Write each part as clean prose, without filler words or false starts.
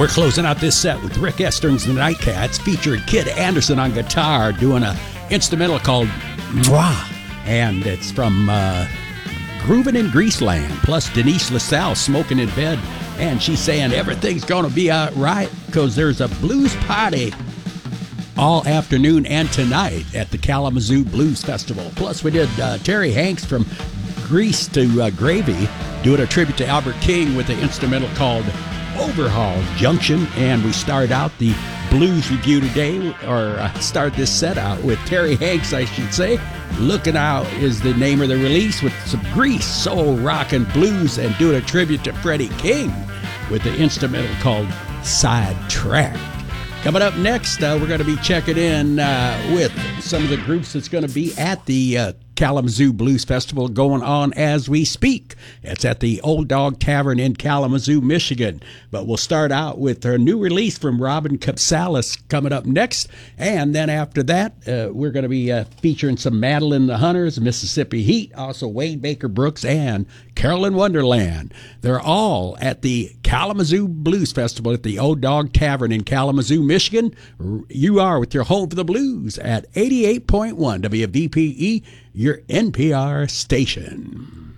We're closing out this set with Rick Estern's The Nightcats, featuring Kid Anderson on guitar, doing an instrumental called Mwah. And it's from Groovin' in Greaseland, plus Denise LaSalle smoking in bed. And she's saying everything's going to be all right because there's a blues party all afternoon and tonight at the Kalamazoo Blues Festival. Plus, we did Terry Hanks from Grease to Gravy doing a tribute to Albert King with the instrumental called Overhaul Junction. And we start out the blues review today, or start this set out with Terry Hanks, I should say. Looking Out is the name of the release, with some Grease, soul, rock, and blues, and doing a tribute to Freddie King with the instrumental called Sidetrack. Coming up next, we're going to be checking in with some of the groups that's going to be at the Kalamazoo Blues Festival going on as we speak. It's at the Old Dog Tavern in Kalamazoo, Michigan. But we'll start out with her new release from Robin Capsalis coming up next. And then after that, we're going to be featuring some Madeline the Hunters, Mississippi Heat, also Wayne Baker Brooks, and Carolyn Wonderland. They're all at the Kalamazoo Blues Festival at the Old Dog Tavern in Kalamazoo, Michigan. You are with your home for the blues at 88.1 WVPE, your NPR station.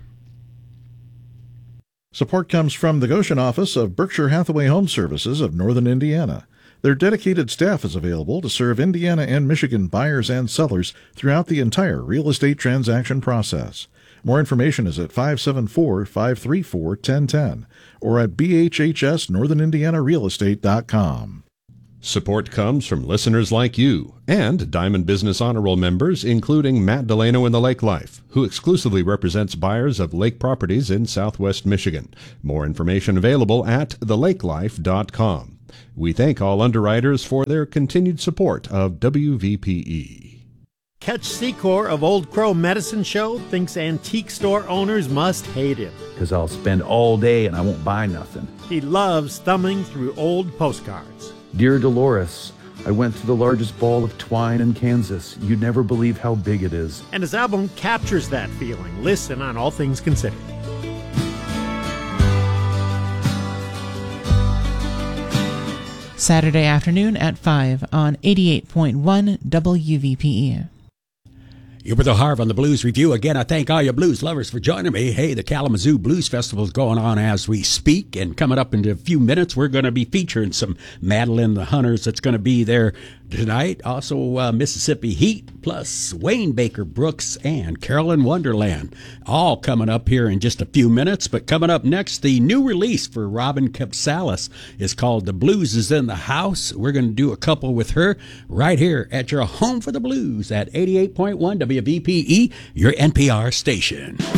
Support comes from the Goshen office of Berkshire Hathaway Home Services of Northern Indiana. Their dedicated staff is available to serve Indiana and Michigan buyers and sellers throughout the entire real estate transaction process. More information is at 574-534-1010 or at bhhsnorthernindianarealestate.com. Support comes from listeners like you and Diamond Business Honor Roll members, including Matt Delano in the Lake Life, who exclusively represents buyers of lake properties in Southwest Michigan. More information available at thelakelife.com. We thank all underwriters for their continued support of WVPE. Catch Secor of Old Crow Medicine Show thinks antique store owners must hate him. Because I'll spend all day and I won't buy nothing. He loves thumbing through old postcards. Dear Dolores, I went to the largest ball of twine in Kansas. You'd never believe how big it is. And his album captures that feeling. Listen on All Things Considered. Saturday afternoon at 5 on 88.1 WVPE. You're with Harv on the Blues Review. Again, I thank all you blues lovers for joining me. Hey, the Kalamazoo Blues Festival is going on as we speak, and coming up in a few minutes, we're going to be featuring some Madeline the Hunters that's going to be there tonight. Also, Mississippi Heat, plus Wayne Baker Brooks and Carolyn Wonderland, all coming up here in just a few minutes. But coming up next, the new release for Robin Capsalis is called The Blues is in the House. We're going to do a couple with her right here at your home for the blues at 88.1 WVPE, your NPR station.